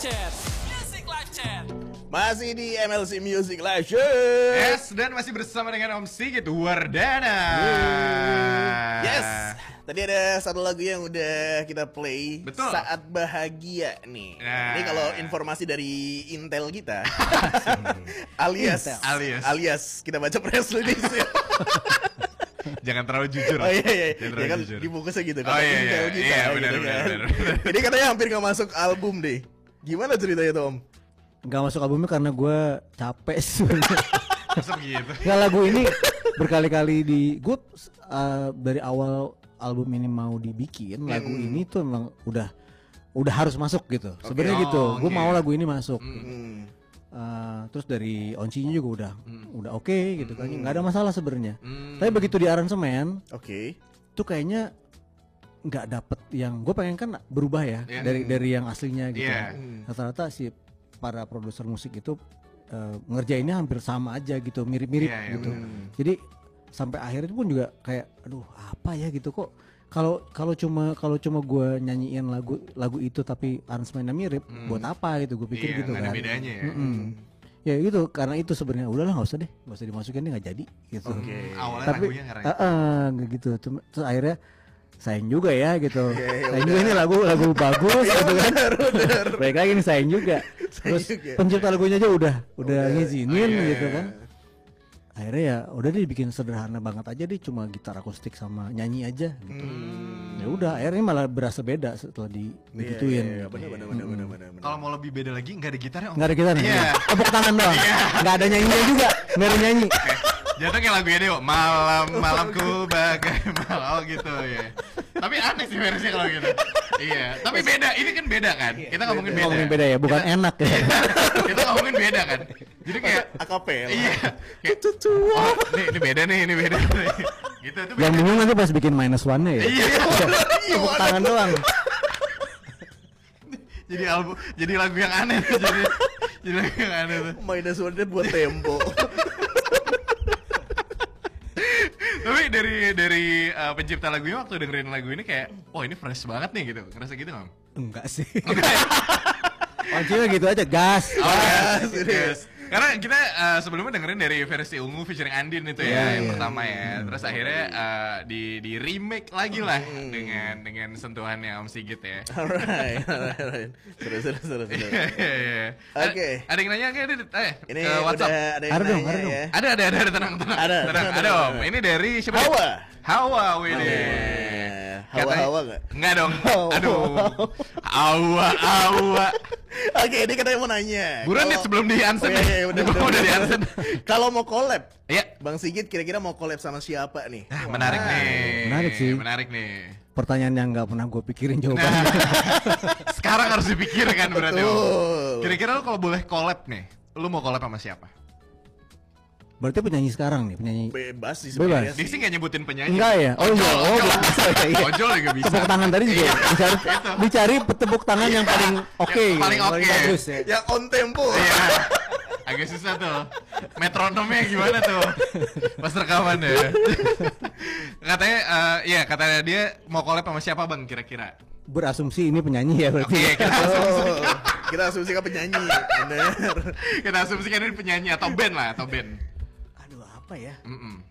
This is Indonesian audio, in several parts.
Chat. Music Live Chat. Masih di MLC Music Live Show. Yes, dan masih bersama dengan Om Sigit Wardana. Yes. Tadi ada satu lagu yang udah kita play. Betul. Saat Bahagia nih. Nah. Ini kalau informasi dari Intel kita. alias kita baca press release ya. Jangan terlalu jujur. Oh iya. Jangan Ya terlalu kan jujur. dibungkusnya gitu Oh kata iya, Intel iya. kita Iya, gitu benar, kan. benar. Jadi katanya hampir gak masuk album deh. Gimana ceritanya tuh Om? Gak masuk albumnya karena gue capek sebenarnya. Masa begitu? Nggak, lagu ini berkali-kali gue dari awal album ini mau dibikin, lagu ini tuh emang udah harus masuk gitu. Sebenarnya Oh, gitu. Gue oke. mau lagu ini masuk. Hmm. Terus dari oncinya juga udah oke gitu kan. Nggak ada masalah sebenarnya. Tapi begitu di aransemen, Oke. tuh kayaknya nggak dapet yang gue pengen kan berubah ya Iya. dari yang aslinya gitu. Iya. Rata-rata si para produser musik itu ngerjainnya hampir sama aja gitu, mirip-mirip Iya, iya, gitu. bener. Jadi sampai akhir itu pun juga kayak aduh apa ya gitu kok kalau cuma gue nyanyiin lagu itu tapi aransemennya mirip, buat apa gitu gue pikir Iya, gitu nggak kan. ada bedanya ya. Ya gitu, karena itu sebenarnya udahlah nggak usah dimasukin, nggak jadi gitu. Oke. Awalnya Tapi lagunya ngerang. nggak gitu. Terus akhirnya sayang juga ya gitu. Sayang juga ini lagu bagus gitu kan. Baik lagi nih sayang juga. Terus juga. pencipta lagunya aja udah ngizinin iya, gitu iya. kan. Akhirnya ya udah deh bikin sederhana banget aja deh, cuma gitar akustik sama nyanyi aja gitu. Ya udah akhirnya malah berasa beda setelah digituin. Iya, benar. Kalau mau lebih beda lagi nggak ada gitarnya Om. Nggak ada gitar nih. Iya. Tepuk tangan doang. Nggak ada nyanyinya juga. Nggak ada nyanyi. Jatuh kayak lagunya deh, malamku bagai malam, oh gitu ya. Tapi aneh sih versinya kalau gitu. Iya, tapi beda. Ini kan beda kan? Kita ngomongin beda. Ngomongin beda ya, bukan enak ya. Kita ngomongin beda kan? Jadi kayak akapela. iya. Kayak, oh, ini beda nih, ini beda. Gitu itu beda. Yang bingung nanti pas bikin minus one-nya ya. Iya. Tepuk tangan doang. Jadi lagu yang aneh tuh, jadi lagu yang aneh tuh. Minus one buat tempo. Tapi dari pencipta lagunya waktu dengerin lagu ini kayak, oh ini fresh banget nih gitu. Ngerasa gitu nggak? Enggak sih. Kuncinya gitu aja, gas. Oh yes. Karena kita sebelumnya dengerin dari versi Ungu featuring Andin itu ya, yang pertama ya. Terus akhirnya di remake lagi lah dengan sentuhannya Om Sigit ya. Alright. Seru. Iya. Oke. Ada yang nanya nggak? Ini Ke WhatsApp. udah ada yang Ada dong, nanya ada dong. ya. Ada, tenang. Ada Om. Ini dari siapa? Hawa, Wede. Hawa nggak? Enggak dong. Aduh. Hawa. Oke, ini katanya mau nanya. Buruan nih sebelum di answer. Iya, udah di answer. Kalau mau collab, Iya. Bang Sigit kira-kira mau collab sama siapa nih? Menarik nih. Menarik sih. Menarik nih. Pertanyaan yang nggak pernah gue pikirin jawabannya. Sekarang harus dipikirkan berarti. Om. Betul. Kira-kira lu kalau boleh collab nih, lu mau collab sama siapa? Berarti penyanyi sekarang nih, penyanyi. Bebas sih Bebas. sebenarnya Dia sih. sih nggak nyebutin penyanyi. Enggak ya? Oh enggak. Oh bisa ya. Iya. Ojol juga bisa. Tepuk tangan tadi juga dicari tepuk tangan yang paling oke, Yang paling gitu, oke. bagus ya. Yang on tempo. Iya. Agak susah tuh. Metronomnya gimana tuh? Pas rekaman ya. Katanya katanya dia mau collab sama siapa Bang kira-kira? Berasumsi ini penyanyi ya berarti. Oke, Kita asumsikan penyanyi. Bener. kita asumsikan ini penyanyi atau band lah, atau band. Aduh apa ya? Mm-mm.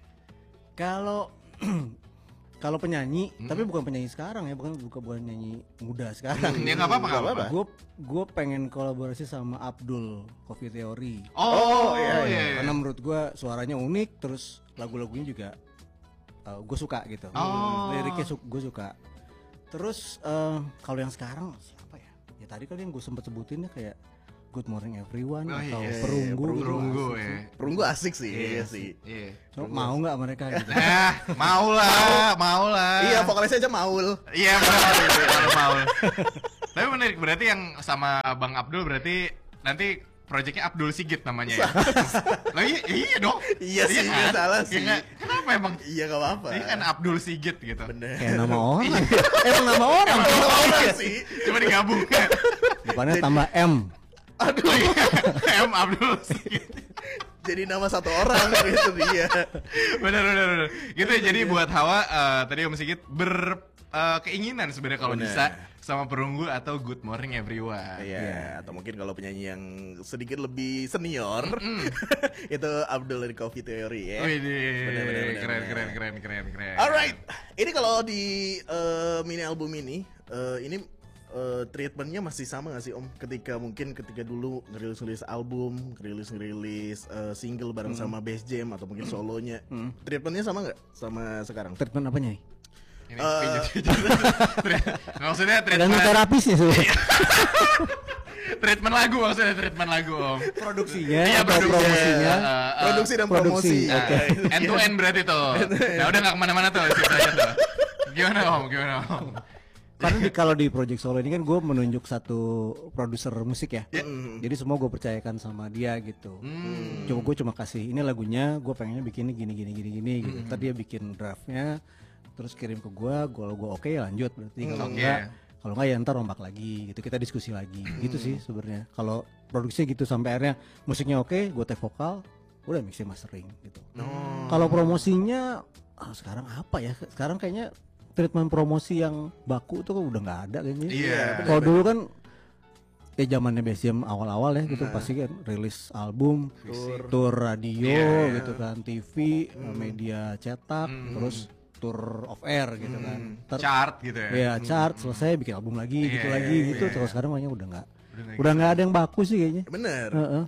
Kalau penyanyi, tapi bukan penyanyi sekarang ya, bukan penyanyi muda sekarang. Ya nggak apa-apa, nggak apa-apa. Gue pengen kolaborasi sama Abdul Coffee Theory. Oh, iya. Karena menurut gue suaranya unik, terus lagu-lagunya juga gue suka gitu. Oh. Liriknya gue suka. Terus kalau yang sekarang siapa ya? Ya tadi kan yang gue sempet sebutin ya kayak Good Morning Everyone Oh, atau iya. Perunggu. gitu. Perunggu ya. Perunggu asik sih, iya sih. Iya. So, mau nggak mereka gitu? Mau lah. Iya, vokalisnya aja Maul. Iya, mau. Tapi menarik, berarti yang sama Bang Abdul berarti nanti proyeknya Abdul Sigit namanya ya. Lah iya dong. Iya sih, nggak salah sih. Ya, kenapa emang? Iya, gak apa-apa. Ini kan Abdul Sigit gitu. Bener. Kayak nama orang. Emang nama orang. Orang sih. Cuma digabung. Depannya tambah M. Aduh, M Abdul Sigit. jadi nama satu orang gitu dia. Benar. Gitu ya, jadi buat Hawa tadi Om Sigit keinginan sebenarnya kalau Bener. bisa sama perunggu atau good morning everyone. Iya, atau mungkin kalau penyanyi yang sedikit lebih senior itu Abdul dari Coffee Theory ya. Wih, Bener. keren. Alright, ini kalau di mini album ini treatmentnya masih sama gak sih Om? Ketika dulu ngerilis album, ngerilis single bareng sama Bass Jam atau mungkin solonya, treatmentnya sama nggak sama sekarang? Treatment apanya nih? Ini maksudnya Tergantung treatment terapisnya sih. treatment lagu Om. Produksinya Iya, atau promosinya. Produksi dan Produksi, promosi. oke. End to end berarti tuh. Nah udah nggak kemana-mana tuh ceritanya tuh. Gimana Om? Karena kalau di project solo ini kan gue menunjuk satu produser musik ya. Jadi semua gue percayakan sama dia gitu. Gue cuma kasih ini lagunya, gue pengennya bikinnya gini gitu. Ntar dia bikin draftnya, terus kirim ke gue oke lanjut berarti. Kalau enggak ya ntar rombak lagi gitu, kita diskusi lagi gitu sih sebenarnya. Kalau produksi gitu sampai akhirnya musiknya oke, gue take vokal, udah mixing mastering gitu. Kalau promosinya sekarang apa ya? Sekarang kayaknya treatment promosi yang baku tuh udah nggak ada kayaknya. Iya. Kalau dulu kan zamannya Bass Jam awal-awal ya gitu pasti kan rilis album, tour radio gitu kan, TV, media cetak, terus tour of air gitu kan. Chart gitu ya. Iya, chart selesai bikin album lagi gitu Iya, lagi gitu. Terus sekarang kayaknya udah nggak ada yang baku sih kayaknya. Bener.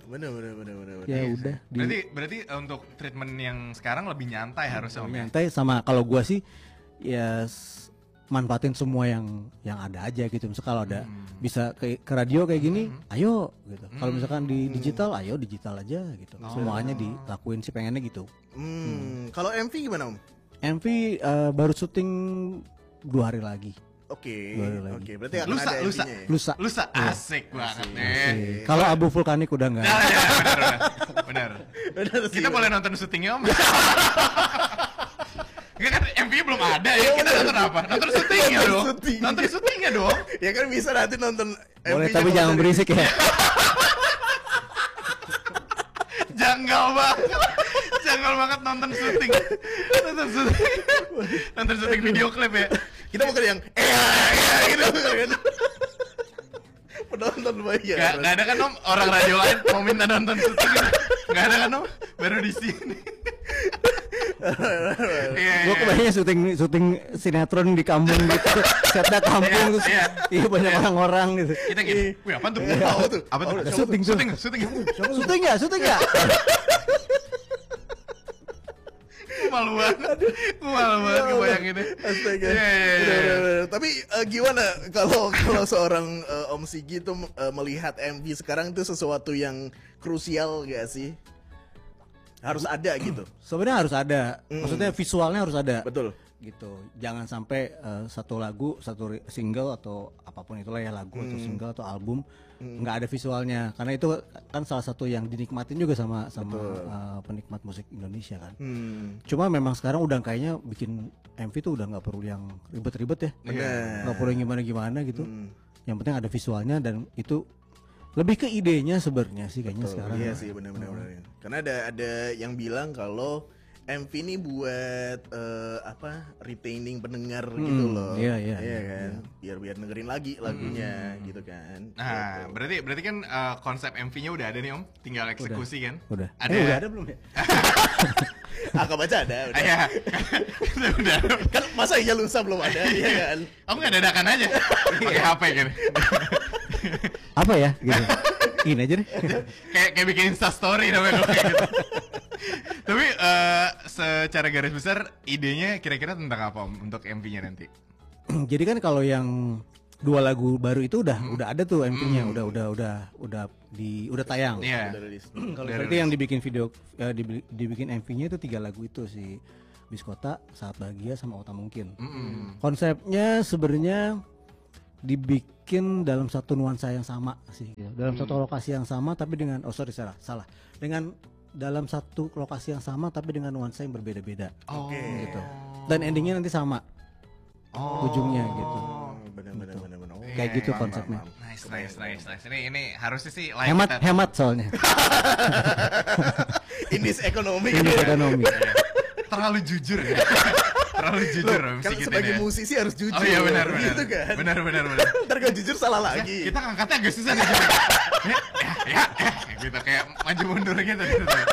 Ya udah. Berarti untuk treatment yang sekarang lebih nyantai harusnya Om ya. Nyantai sama kalau gua sih ya manfaatin semua yang ada aja gitu. Misal kalau ada bisa ke radio kayak gini, ayo gitu. Kalau misalkan di digital, ayo digital aja gitu. Semuanya dilakuin sih pengennya gitu. Kalau MV gimana Om? MV baru syuting 2 hari lagi. Oke, berarti akan Lusa, ada MV-nya ya? Lusa. Asik banget nih. Kalau Abu Vulkanik udah nggak. Ya, benar. Kita boleh nonton syutingnya Om. Enggak kan MV belum ada ya, kita nonton apa? Nonton syutingnya dong. Nonton syutingnya dong. Ya kan bisa nanti nonton Boleh MV-nya tapi kalau jangan dari- berisik ya. Janggal banget nonton syuting. Nonton syuting video klip ya. Kita bukan yang gitu kan. Penonton banyak. Gak ada kan Om, orang radio lain mau minta nonton syuting gitu. Gak ada kan Om, baru di sini. Iya. Gue kebayangnya syuting sinetron di kampung gitu. Setnya kampung terus iya banyak orang-orang gitu. Kita gini, wih apaan tuh? Apa tuh? Ada syuting. Syuting ya? Malu banget kebayanginnya. Astaga. Iya. Bener. Tapi gimana kalau seorang Om Sigi tuh melihat MV sekarang itu sesuatu yang krusial gak sih? Harus ada gitu. Sebenarnya harus ada. Maksudnya visualnya harus ada. Betul. Gitu. Jangan sampai satu lagu, satu single atau apapun itulah ya lagu atau single atau album nggak ada visualnya. Karena itu kan salah satu yang dinikmatin juga sama penikmat musik Indonesia kan. Cuma memang sekarang udah kayaknya bikin MV tuh udah nggak perlu yang ribet-ribet ya. Nggak perlu yang gimana-gimana gitu. Yang penting ada visualnya dan itu lebih ke idenya sebenarnya sih kayaknya sekarang. Iya sih benar-benar. Karena ada yang bilang kalau MV ini buat retaining pendengar gitu loh. Iya kan. Biar dengerin lagi lagunya gitu kan. Nah, berarti kan konsep MV-nya udah ada nih Om, tinggal eksekusi kan? Udah. Ada. Udah ada belum ya? Aku baca ada. Iya. Udah. Kan masa iya lusa belum ada ya kan. Om nggak dadakan aja, pakai HP gitu. Apa ya gitu. Gini aja deh. kayak bikin Insta story namanya kalau kayak gitu. Tapi secara garis besar idenya kira-kira tentang apa Om untuk MV-nya nanti? Jadi kan kalau yang 2 lagu baru itu udah ada tuh MV-nya, udah tayang. Iya. Kalau berarti yang dibikin video dibikin MV-nya itu 3 lagu itu si Biskota, Saat Bahagia sama Ota Mungkin. Konsepnya sebenarnya dibikin dalam satu nuansa yang sama sih, dalam satu lokasi yang sama tapi dengan salah dengan dalam satu lokasi yang sama tapi dengan nuansa yang berbeda-beda. Gitu. Dan endingnya nanti sama ujungnya gitu. Benar. Kayak gitu konsepnya. Nice. Ini harusnya sih layak Hemat soalnya. Indis ekonomi. Ini ekonomi. terlalu jujur ya. Terlalu jujur Om Kan Sigit sebagai ini ya. musisi harus jujur. Oh iya benar. Gitu kan. Benar. Ntar kalau jujur salah lagi. Kita ngangkatnya agak susah nih. ya, gitu kayak maju mundur gitu.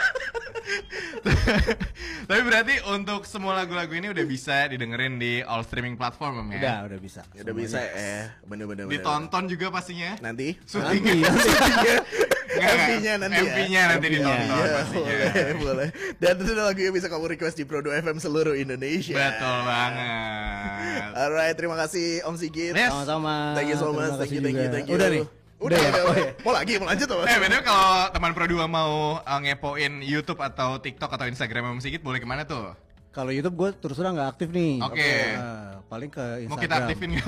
Tapi berarti untuk semua lagu-lagu ini udah bisa didengerin di all streaming platform Om ya. Udah bisa. Udah bisa bener-bener. Ditonton juga pastinya. Nanti. Syutingnya. MV-nya nanti ya. MV-nya nanti ditonton Iya, pastinya. boleh. Dan itu lagunya bisa kamu request di Prodo FM seluruh Indonesia. Betul banget. Alright, terima kasih Om Sigit. Yes. Sama-sama. Thank you so much. Terima kasih Thank you. juga. Udah nih. Udah. ya? Oh, iya. Mau lagi, mau lanjut Om? Bener kalau teman Pro 2 mau ngepoin YouTube atau TikTok atau Instagram Om Sigit boleh kemana tuh? Kalau YouTube gue terus terang nggak aktif nih. Oke. Paling ke Instagram. Mau kita aktifin nggak?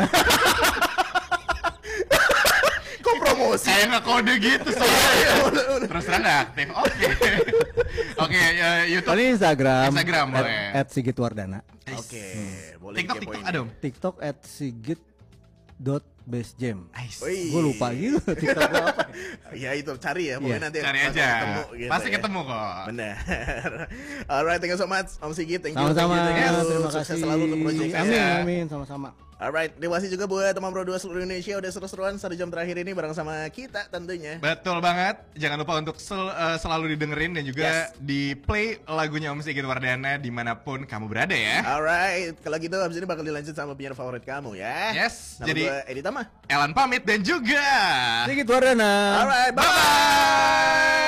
Kok promosi? Kayak nge-kode gitu soalnya. Terus terang nggak aktif. Oke, YouTube. Paling Instagram. Instagram boleh. @sigitwardana. Oke, boleh TikTok dikepoin. ada Om? TikTok @sigit.bestjam. Wih. Gue lupa gitu TikTok gua apa. Ya itu cari ya, pokoknya Iya. nanti Cari pasti aja. ketemu gitu Pasti ya. ketemu kok. Benar. Alright, thank you so much Om Sigit. Thank you. Sama-sama. Thank you. Terima Sukses kasih. selalu untuk project saya. Amin, sama-sama. Alright, terima kasih juga buat teman Pro 2 seluruh Indonesia udah seru-seruan 1 jam terakhir ini bareng sama kita tentunya. Betul banget. Jangan lupa untuk selalu didengerin dan juga di play lagunya Om Sigit Wardana dimanapun kamu berada ya. Alright, kalau gitu habis ini bakal dilanjut sama penyiar favorit kamu ya. Yes, Nama jadi gua Edi Tama. Elan pamit dan juga Sigit Wardana. Alright, bye.